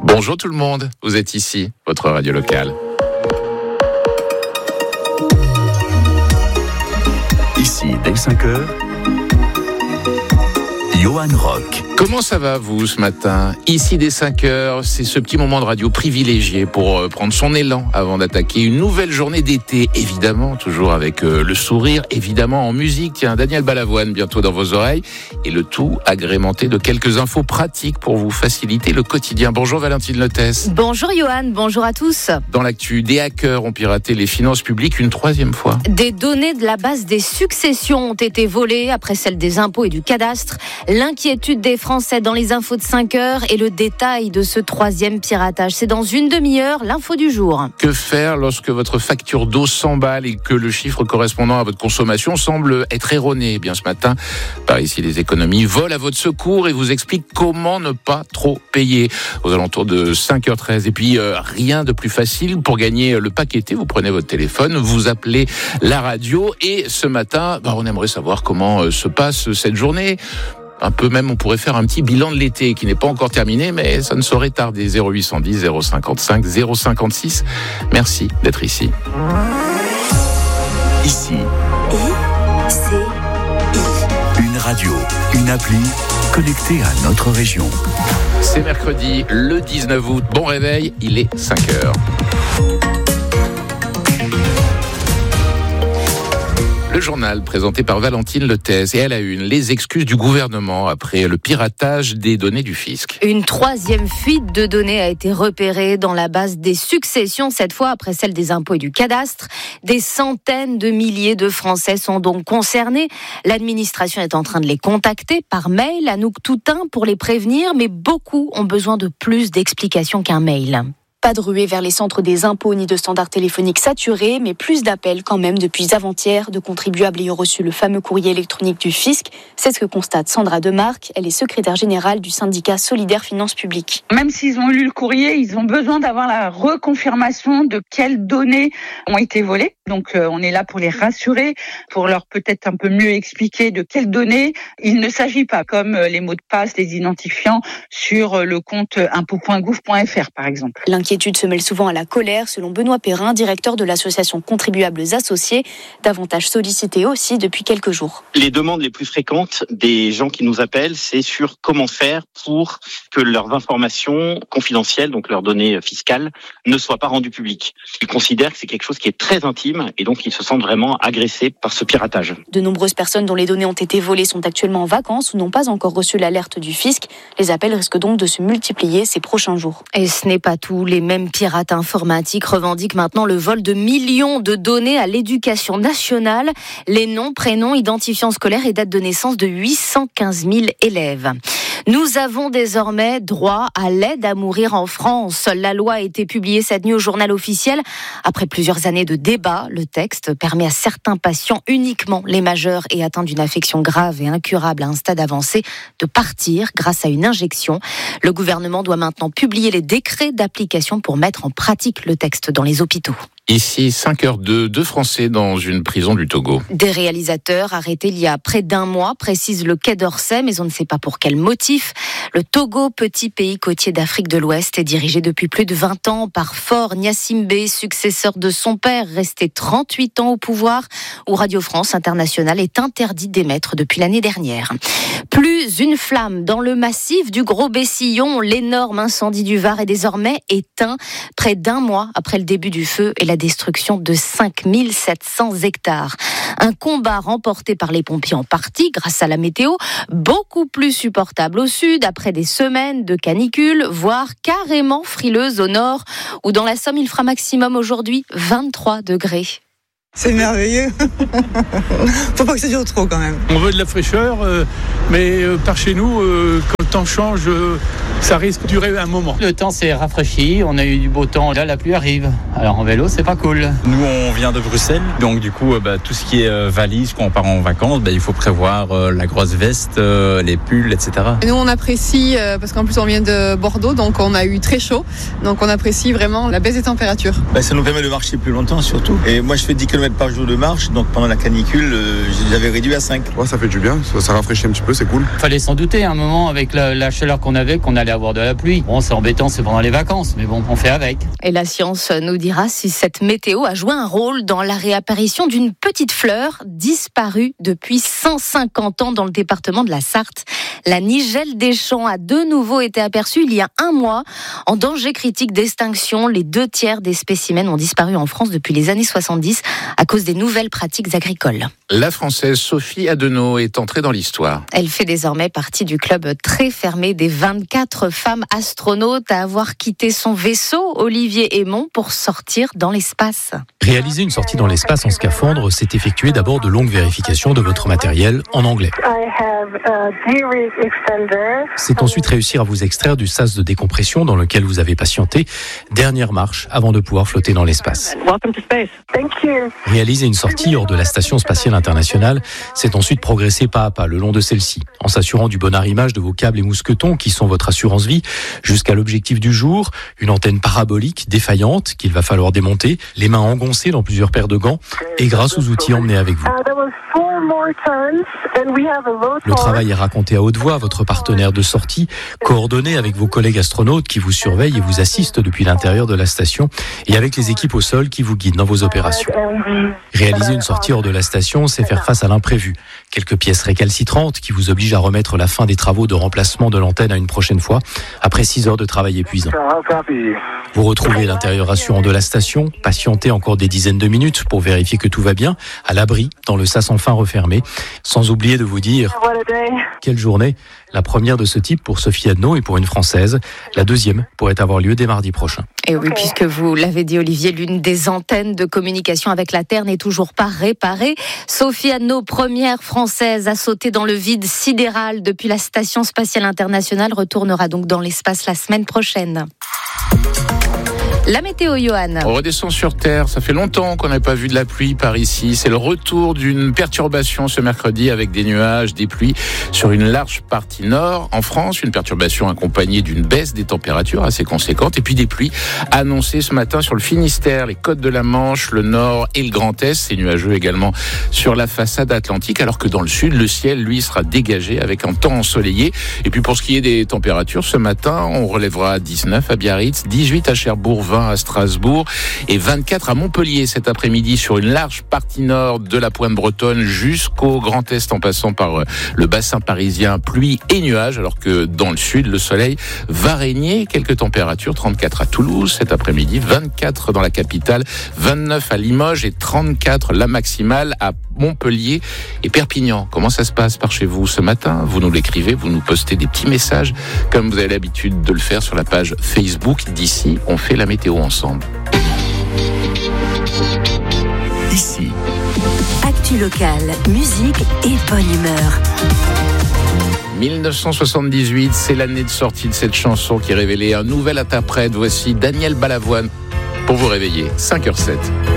Bonjour tout le monde, vous êtes ici, votre radio locale. Ici, dès 5h, Johan Rock. Comment ça va vous ce matin ? Ici dès 5h, c'est ce petit moment de radio privilégié pour prendre son élan avant d'attaquer une nouvelle journée d'été. Évidemment, toujours avec le sourire, évidemment en musique. Tiens, Daniel Balavoine bientôt dans vos oreilles. Et le tout agrémenté de quelques infos pratiques pour vous faciliter le quotidien. Bonjour Valentine Lotès. Bonjour Johan, bonjour à tous. Dans l'actu, des hackers ont piraté les finances publiques une troisième fois. Des données de la base des successions ont été volées après celles des impôts et du cadastre. L'inquiétude des Français dans les infos de 5h et le détail de ce troisième piratage. C'est dans une demi-heure, l'info du jour. Que faire lorsque votre facture d'eau s'emballe et que le chiffre correspondant à votre consommation semble être erroné ? Eh bien, ce matin, par ici, les économies volent à votre secours et vous expliquent comment ne pas trop payer. Aux alentours de 5h13. Et puis, rien de plus facile pour gagner le paquet thé. Vous prenez votre téléphone, vous appelez la radio et ce matin, on aimerait savoir comment se passe cette journée. Un peu même, on pourrait faire un petit bilan de l'été qui n'est pas encore terminé, mais ça ne saurait tarder. 0810 055 056. Merci d'être ici. Ici. Une radio, une appli connectée à notre région. C'est mercredi, le 19 août. Bon réveil, il est 5h. Le journal présenté par Valentine Lotès et à la une, les excuses du gouvernement après le piratage des données du fisc. Une troisième fuite de données a été repérée dans la base des successions, cette fois après celle des impôts et du cadastre. Des centaines de milliers de Français sont donc concernés. L'administration est en train de les contacter par mail, Anouk Toutain, pour les prévenir, mais beaucoup ont besoin de plus d'explications qu'un mail. Pas de ruée vers les centres des impôts ni de standards téléphoniques saturés, mais plus d'appels quand même depuis avant-hier de contribuables ayant reçu le fameux courrier électronique du fisc. C'est ce que constate Sandra Demarque. Elle est secrétaire générale du syndicat Solidaire Finances Publiques. Même s'ils ont lu le courrier, ils ont besoin d'avoir la reconfirmation de quelles données ont été volées. Donc on est là pour les rassurer, pour leur peut-être un peu mieux expliquer de quelles données. Il ne s'agit pas comme les mots de passe, les identifiants sur le compte impôts.gouv.fr par exemple. L'inquiétude se mêle souvent à la colère, selon Benoît Perrin, directeur de l'association Contribuables Associés, davantage sollicité aussi depuis quelques jours. Les demandes les plus fréquentes des gens qui nous appellent, c'est sur comment faire pour que leurs informations confidentielles, donc leurs données fiscales, ne soient pas rendues publiques. Ils considèrent que c'est quelque chose qui est très intime et donc ils se sentent vraiment agressés par ce piratage. De nombreuses personnes dont les données ont été volées sont actuellement en vacances ou n'ont pas encore reçu l'alerte du fisc. Les appels risquent donc de se multiplier ces prochains jours. Et ce n'est pas tout. Les mêmes pirates informatiques revendiquent maintenant le vol de millions de données à l'éducation nationale. Les noms, prénoms, identifiants scolaires et dates de naissance de 815 000 élèves. Nous avons désormais droit à l'aide à mourir en France. La loi a été publiée cette nuit au journal officiel. Après plusieurs années de débat, le texte permet à certains patients, uniquement les majeurs et atteints d'une affection grave et incurable à un stade avancé, de partir grâce à une injection. Le gouvernement doit maintenant publier les décrets d'application pour mettre en pratique le texte dans les hôpitaux. Ici, 5h02, 2 Français dans une prison du Togo. Des réalisateurs arrêtés il y a près d'un mois, précise le Quai d'Orsay, mais on ne sait pas pour quel motif. Le Togo, petit pays côtier d'Afrique de l'Ouest, est dirigé depuis plus de 20 ans par Faure Gnassingbé, successeur de son père, resté 38 ans au pouvoir, où Radio France Internationale est interdit d'émettre depuis l'année dernière. Plus une flamme dans le massif du Gros Bessillon. L'énorme incendie du Var est désormais éteint, près d'un mois après le début du feu et la destruction de 5700 hectares. Un combat remporté par les pompiers en partie grâce à la météo, beaucoup plus supportable au sud après des semaines de canicule, voire carrément frileuse au nord, où dans la Somme il fera maximum aujourd'hui 23 degrés. C'est merveilleux. Faut pas que ça dure trop quand même. On veut de la fraîcheur, mais par chez nous, quand le temps change, ça risque de durer un moment. Le temps s'est rafraîchi, on a eu du beau temps, là la pluie arrive. Alors en vélo, c'est pas cool. Nous, on vient de Bruxelles, donc du coup, tout ce qui est valise, quand on part en vacances, il faut prévoir la grosse veste, les pulls, etc. Nous, on apprécie, parce qu'en plus on vient de Bordeaux, donc on a eu très chaud, donc on apprécie vraiment la baisse des températures. Ça nous permet de marcher plus longtemps surtout. Et moi, je fais 10 km par jour de marche, donc pendant la canicule, j'avais réduit à 5. Ouais, ça fait du bien, ça rafraîchit un petit peu, c'est cool. Fallait s'en douter à un moment avec la chaleur qu'on avait, qu'on allait avoir de la pluie. Bon, c'est embêtant, c'est pendant les vacances, mais bon, on fait avec. Et la science nous dira si cette météo a joué un rôle dans la réapparition d'une petite fleur disparue depuis 150 ans dans le département de la Sarthe. La nigelle des champs a de nouveau été aperçue il y a un mois. En danger critique d'extinction, les 2/3 des spécimens ont disparu en France depuis les années 70 à cause des nouvelles pratiques agricoles. La Française Sophie Adenau est entrée dans l'histoire. Elle fait désormais partie du club très fermé des 24 femmes astronautes à avoir quitté son vaisseau, Olivier Hémon, pour sortir dans l'espace. Réaliser une sortie dans l'espace en scaphandre, c'est effectuer d'abord de longues vérifications de votre matériel en anglais. C'est ensuite réussir à vous extraire du sas de décompression dans lequel vous avez patienté. Dernière marche avant de pouvoir flotter dans l'espace. Réaliser une sortie hors de la Station spatiale internationale, c'est ensuite progresser pas à pas le long de celle-ci, en s'assurant du bon arrimage de vos câbles et mousquetons qui sont votre assurance vie, jusqu'à l'objectif du jour, une antenne parabolique défaillante qu'il va falloir démonter, les mains engoncées dans plusieurs paires de gants et grâce aux outils emmenés avec vous. Le travail est raconté à haute voix à votre partenaire de sortie, coordonné avec vos collègues astronautes qui vous surveillent et vous assistent depuis l'intérieur de la station et avec les équipes au sol qui vous guident dans vos opérations. Réaliser une sortie hors de la station, c'est faire face à l'imprévu. Quelques pièces récalcitrantes qui vous obligent à remettre la fin des travaux de remplacement de l'antenne à une prochaine fois, après 6 heures de travail épuisant. Vous retrouvez l'intérieur rassurant de la station, patientez encore des dizaines de minutes pour vérifier que tout va bien, à l'abri, dans le sas enfin refermé, sans oublier de vous dire « Quelle journée !» La première de ce type pour Sophie Adenau et pour une Française. La deuxième pourrait avoir lieu dès mardi prochain. Et oui, puisque vous l'avez dit Olivier, l'une des antennes de communication avec la Terre n'est toujours pas réparée. Sophie Adenau, première Française à sauter dans le vide sidéral depuis la Station spatiale internationale, retournera donc dans l'espace la semaine prochaine. La météo, Johan. On redescend sur Terre. Ça fait longtemps qu'on n'a pas vu de la pluie par ici. C'est le retour d'une perturbation ce mercredi avec des nuages, des pluies sur une large partie nord. En France, une perturbation accompagnée d'une baisse des températures assez conséquente. Et puis des pluies annoncées ce matin sur le Finistère, les côtes de la Manche, le Nord et le Grand Est. C'est nuageux également sur la façade atlantique. Alors que dans le sud, le ciel, lui, sera dégagé avec un temps ensoleillé. Et puis pour ce qui est des températures, ce matin, on relèvera 19 à Biarritz, 18 à Cherbourg, 20 à Strasbourg et 24 à Montpellier cet après-midi sur une large partie nord de la pointe bretonne jusqu'au Grand Est en passant par le bassin parisien, pluie et nuages, alors que dans le sud, le soleil va régner. Quelques températures, 34 à Toulouse cet après-midi, 24 dans la capitale, 29 à Limoges et 34 la maximale à Montpellier et Perpignan. Comment ça se passe par chez vous ce matin? Vous nous l'écrivez, vous nous postez des petits messages comme vous avez l'habitude de le faire sur la page Facebook d'Ici, on fait la météo ensemble. Ici. Actu locale, musique et bonne humeur. 1978, c'est l'année de sortie de cette chanson qui révélait un nouvel interprète. Voici Daniel Balavoine pour vous réveiller, 5h07.